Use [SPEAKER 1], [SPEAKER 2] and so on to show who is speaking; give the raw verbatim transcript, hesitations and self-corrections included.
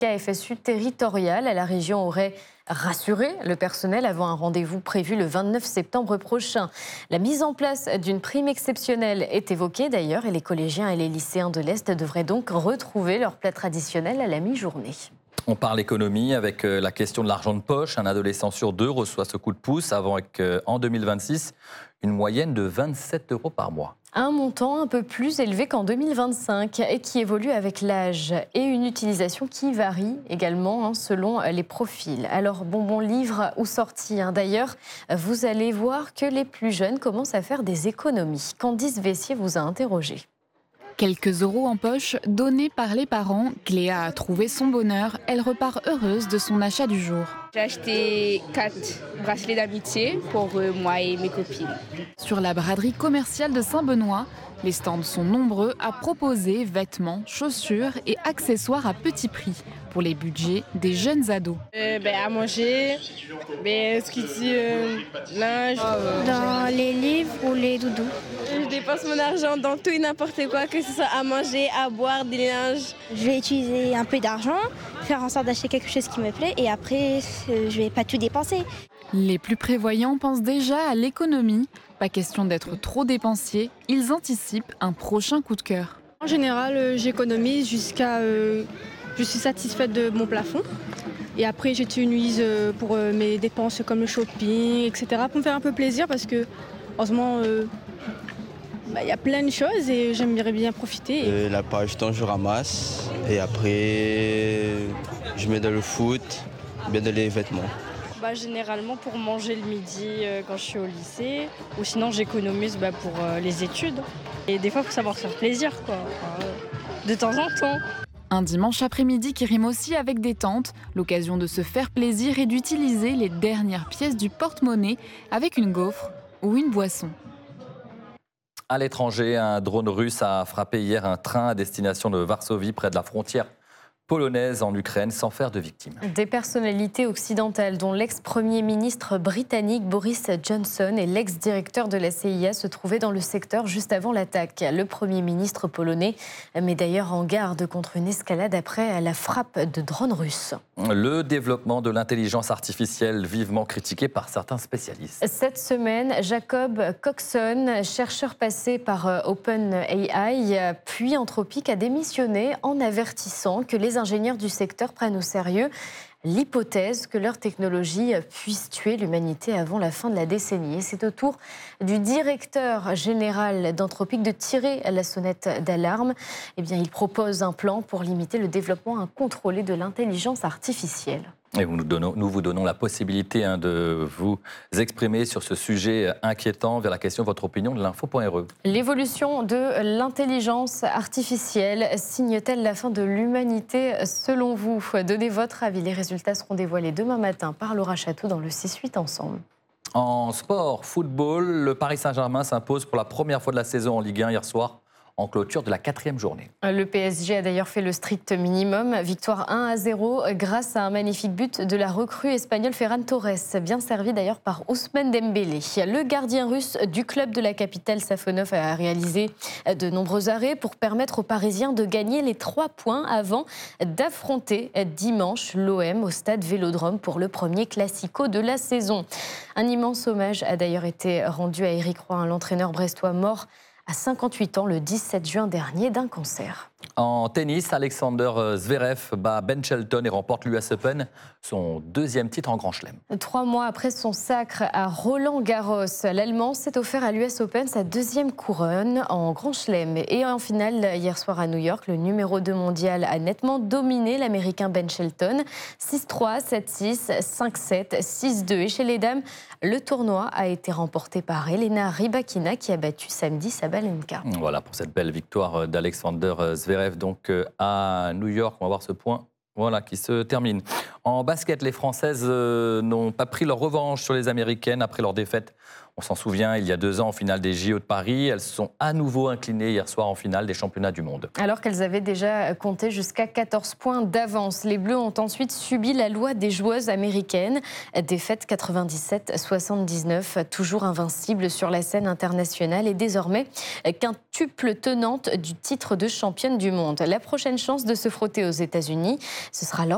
[SPEAKER 1] syndicat F S U territorial à la région aurait rassuré le personnel avant un rendez-vous prévu le vingt-neuf septembre prochain. La mise en place d'une prime exceptionnelle est évoquée d'ailleurs et les collégiens et les lycéens de l'Est devraient donc retrouver leur plat traditionnel à la mi-journée.
[SPEAKER 2] On parle économie avec la question de l'argent de poche. Un adolescent sur deux reçoit ce coup de pouce avant qu'en deux mille vingt-six, une moyenne de vingt-sept euros par mois.
[SPEAKER 1] Un montant un peu plus élevé qu'en deux mille vingt-cinq et qui évolue avec l'âge et une utilisation qui varie également hein, selon les profils. Alors, bonbons, livres ou sorties. Hein. D'ailleurs, vous allez voir que les plus jeunes commencent à faire des économies. Candice Vessier vous a interrogé.
[SPEAKER 3] Quelques euros en poche donnés par les parents, Cléa a trouvé son bonheur. Elle repart heureuse de son achat du jour.
[SPEAKER 4] J'ai acheté quatre bracelets d'amitié pour euh, moi et mes copines.
[SPEAKER 3] Sur la braderie commerciale de Saint-Benoît, les stands sont nombreux à proposer vêtements, chaussures et accessoires à petit prix pour les budgets des jeunes ados.
[SPEAKER 4] Euh, ben, à manger, ben, ce qui dit euh, linge.
[SPEAKER 5] Dans les livres ou les doudous.
[SPEAKER 4] Je dépense mon argent dans tout et n'importe quoi, que ce soit à manger, à boire, des linges.
[SPEAKER 5] Je vais utiliser un peu d'argent, faire en sorte d'acheter quelque chose qui me plaît et après, euh, je vais pas tout dépenser.
[SPEAKER 3] Les plus prévoyants pensent déjà à l'économie. Pas question d'être trop dépensier, ils anticipent un prochain coup de cœur.
[SPEAKER 6] En général, euh, j'économise jusqu'à... Euh, je suis satisfaite de mon plafond. Et après, j'utilise euh, pour euh, mes dépenses comme le shopping, et cetera. Pour me faire un peu plaisir parce que, en ce moment, il bah, y a plein de choses et j'aimerais bien profiter.
[SPEAKER 7] Euh, la part du temps, je ramasse. Et après, je mets dans le foot, bien dans les vêtements.
[SPEAKER 8] Bah, généralement pour manger le midi euh, quand je suis au lycée, ou sinon j'économise bah, pour euh, les études. Et des fois il faut savoir se faire plaisir, quoi. Enfin, euh, de temps en temps.
[SPEAKER 3] Un dimanche après-midi qui rime aussi avec détente, l'occasion de se faire plaisir et d'utiliser les dernières pièces du porte-monnaie avec une gaufre ou une boisson.
[SPEAKER 2] À l'étranger, un drone russe a frappé hier un train à destination de Varsovie près de la frontière polonaise en Ukraine sans faire de victimes.
[SPEAKER 1] Des personnalités occidentales dont l'ex-premier ministre britannique Boris Johnson et l'ex-directeur de la C I A se trouvaient dans le secteur juste avant l'attaque. Le premier ministre polonais met d'ailleurs en garde contre une escalade après la frappe de drones russes.
[SPEAKER 2] Le développement de l'intelligence artificielle vivement critiqué par certains spécialistes.
[SPEAKER 1] Cette semaine, Jacob Coxon, chercheur passé par OpenAI puis Anthropic, a démissionné en avertissant que les ingénieurs du secteur prennent au sérieux l'hypothèse que leur technologie puisse tuer l'humanité avant la fin de la décennie. Et c'est au tour du directeur général d'Anthropic de tirer la sonnette d'alarme. Eh bien, il propose un plan pour limiter le développement incontrôlé de l'intelligence artificielle.
[SPEAKER 2] Et nous, donnons, nous vous donnons la possibilité hein, de vous exprimer sur ce sujet inquiétant vers la question de votre opinion de l'info point R E.
[SPEAKER 1] L'évolution de l'intelligence artificielle signe-t-elle la fin de l'humanité selon vous? Donnez votre avis. Les résultats seront dévoilés demain matin par Laura Chatou dans le six huit Ensemble.
[SPEAKER 2] En sport, football, le Paris Saint-Germain s'impose pour la première fois de la saison en Ligue un hier soir, en clôture de la quatrième journée.
[SPEAKER 1] Le P S G a d'ailleurs fait le strict minimum. Victoire un à zéro grâce à un magnifique but de la recrue espagnole Ferran Torres, bien servi d'ailleurs par Ousmane Dembélé. Le gardien russe du club de la capitale, Safonov, a réalisé de nombreux arrêts pour permettre aux Parisiens de gagner les trois points avant d'affronter dimanche l'O M au stade Vélodrome pour le premier classico de la saison. Un immense hommage a d'ailleurs été rendu à Éric Roy, l'entraîneur brestois mort à cinquante-huit ans le dix-sept juin dernier d'un cancer.
[SPEAKER 2] En tennis, Alexander Zverev bat Ben Shelton et remporte l'U S Open, son deuxième titre en Grand Chelem.
[SPEAKER 1] Trois mois après son sacre à Roland-Garros, l'Allemand s'est offert à l'U S Open sa deuxième couronne en Grand Chelem. Et en finale, hier soir à New York, le numéro deux mondial a nettement dominé l'Américain Ben Shelton. six trois, sept six, cinq sept, six deux. Et chez les dames, le tournoi a été remporté par Elena Rybakina qui a battu samedi Sabalenka.
[SPEAKER 2] Voilà pour cette belle victoire d'Alexander Zverev. Donc à New York, on va voir ce point voilà, qui se termine. En basket, les Françaises euh, n'ont pas pris leur revanche sur les Américaines après leur défaite. On s'en souvient, il y a deux ans, en finale des J O de Paris, elles se sont à nouveau inclinées hier soir en finale des championnats du monde.
[SPEAKER 1] Alors qu'elles avaient déjà compté jusqu'à quatorze points d'avance, les Bleus ont ensuite subi la loi des joueuses américaines. Défaite quatre-vingt-dix-sept à soixante-dix-neuf, toujours invincible sur la scène internationale et désormais quintuple tenante du titre de championne du monde. La prochaine chance de se frotter aux États-Unis, ce sera lors